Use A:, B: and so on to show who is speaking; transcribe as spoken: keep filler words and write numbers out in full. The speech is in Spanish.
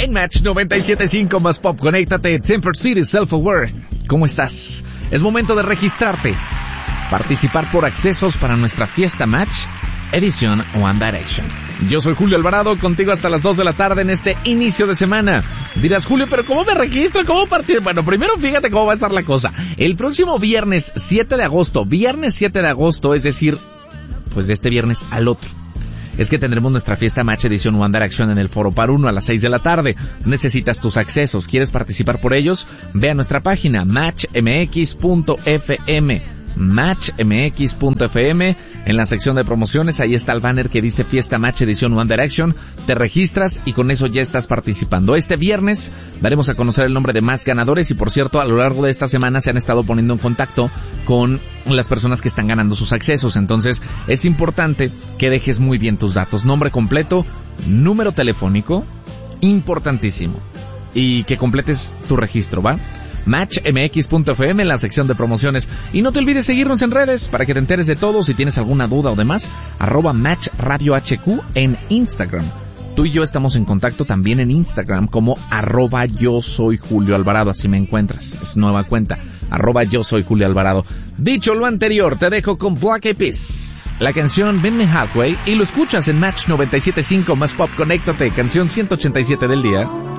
A: En Match noventa y siete punto cinco más Pop, conéctate. Temper City Self-Aware. ¿Cómo estás? Es momento de registrarte. Participar por accesos para nuestra fiesta Match, edición One Direction. Yo soy Julio Alvarado, contigo hasta las dos de la tarde en este inicio de semana. Dirás, Julio, ¿pero cómo me registro? ¿Cómo partir? Bueno, primero fíjate cómo va a estar la cosa. El próximo viernes siete de agosto, viernes siete de agosto, es decir, pues de este viernes al otro, es que tendremos nuestra fiesta Match edición One Direction en el Foro Par Uno a las seis de la tarde. Necesitas tus accesos. ¿Quieres participar por ellos? Ve a nuestra página match m x punto f m. match m x punto f m. En la sección de promociones, ahí está el banner que dice Fiesta Match edición One Direction. Te registras y con eso ya estás participando. Este viernes daremos a conocer el nombre de más ganadores y, por cierto, a lo largo de esta semana se han estado poniendo en contacto con las personas que están ganando sus accesos. Entonces es importante que dejes muy bien tus datos: nombre completo, número telefónico, importantísimo, y que completes tu registro, ¿va? match m x punto f m en la sección de promociones. Y no te olvides seguirnos en redes para que te enteres de todo. Si tienes alguna duda o demás, arroba Match Radio H Q en Instagram. Tú y yo estamos en contacto también en Instagram como arroba yo soy Julio Alvarado. Así me encuentras, es nueva cuenta, arroba yo soy Julio Alvarado. Dicho lo anterior, te dejo con Black Eyed Peas, la canción Meet Me Halfway, y lo escuchas en Match noventa y siete punto cinco más Pop, conéctate, canción ciento ochenta y siete del día.